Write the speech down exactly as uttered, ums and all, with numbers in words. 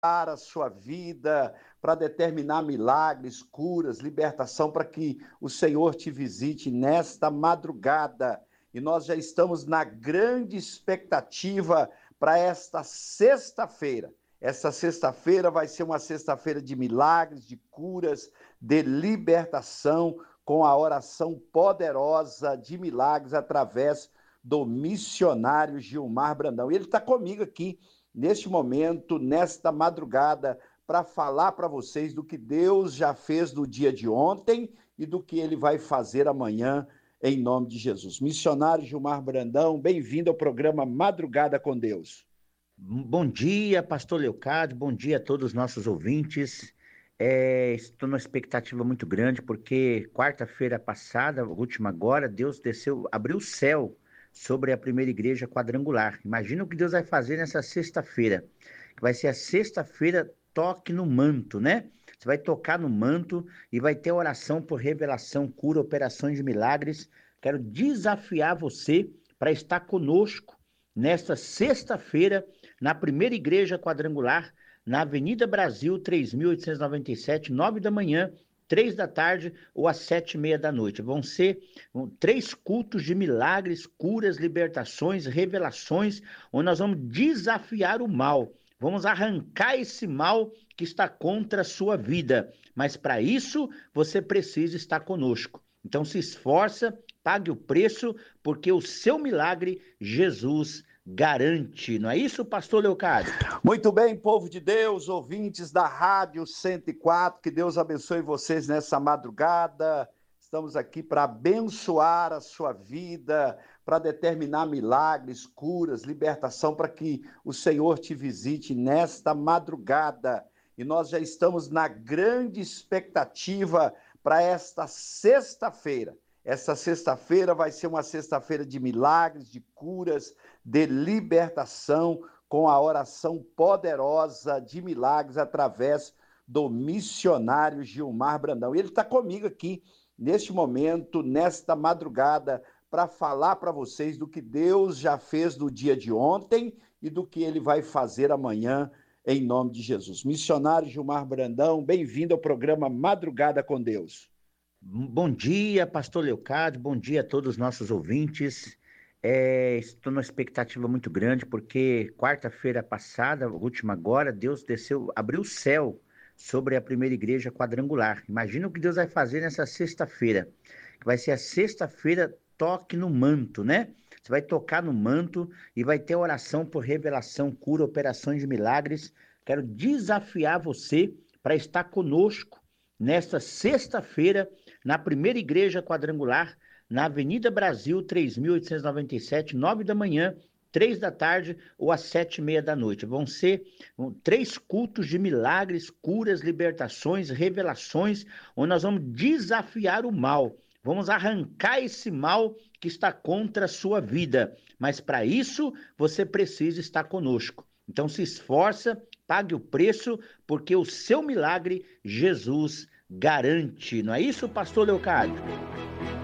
a sua vida, para determinar milagres, curas, libertação, para que o Senhor te visite nesta madrugada. E nós já estamos na grande expectativa para esta sexta-feira. Essa sexta-feira vai ser uma sexta-feira de milagres, de curas, de libertação, com a oração poderosa de milagres através do missionário Gilmar Brandão. E ele está comigo aqui neste momento, nesta madrugada, para falar para vocês do que Deus já fez no dia de ontem e do que ele vai fazer amanhã, em nome de Jesus. Missionário Gilmar Brandão, bem-vindo ao programa Madrugada com Deus. Bom dia, pastor Leocádio, bom dia a todos os nossos ouvintes. É, estou numa expectativa muito grande, porque quarta-feira passada, última agora, Deus desceu, abriu o céu sobre a primeira igreja quadrangular. Imagina o que Deus vai fazer nessa sexta-feira, que vai ser a sexta-feira toque no manto, né? Você vai tocar no manto e vai ter oração por revelação, cura, operações de milagres. Quero desafiar você para estar conosco nesta sexta-feira, na primeira igreja quadrangular, na Avenida Brasil, três mil oitocentos e noventa e sete, nove da manhã, três da tarde ou às sete e meia da noite. Vão ser vão, três cultos de milagres, curas, libertações, revelações, onde nós vamos desafiar o mal. Vamos arrancar esse mal que está contra a sua vida. Mas para isso, você precisa estar conosco. Então se esforça, pague o preço, porque o seu milagre, Jesus garante. Não é isso, pastor Leocádio? Muito bem, povo de Deus, ouvintes da Rádio cento e quatro, que Deus abençoe vocês nessa madrugada. Estamos aqui para abençoar a sua vida, para determinar milagres, curas, libertação, para que o Senhor te visite nesta madrugada. E nós já estamos na grande expectativa para esta sexta-feira. Essa sexta-feira vai ser uma sexta-feira de milagres, de curas, de libertação, com a oração poderosa de milagres através do missionário Gilmar Brandão. E ele está comigo aqui neste momento, nesta madrugada, para falar para vocês do que Deus já fez no dia de ontem e do que ele vai fazer amanhã, em nome de Jesus. Missionário Gilmar Brandão, bem-vindo ao programa Madrugada com Deus. Bom dia, pastor Leocádio, bom dia a todos os nossos ouvintes. É, estou numa expectativa muito grande, porque quarta-feira passada, última agora, Deus desceu, abriu o céu sobre a primeira igreja quadrangular. Imagina o que Deus vai fazer nessa sexta-feira, que vai ser a sexta-feira toque no manto, né? Você vai tocar no manto e vai ter oração por revelação, cura, operações de milagres. Quero desafiar você para estar conosco nesta sexta-feira, na primeira igreja quadrangular, na Avenida Brasil, três mil oitocentos e noventa e sete, nove da manhã, três da tarde ou às sete e meia da noite. Vão ser vão, três cultos de milagres, curas, libertações, revelações, onde nós vamos desafiar o mal. Vamos arrancar esse mal que está contra a sua vida. Mas para isso, você precisa estar conosco. Então se esforça, pague o preço, porque o seu milagre, Jesus garante. Não é isso, pastor Leocádio?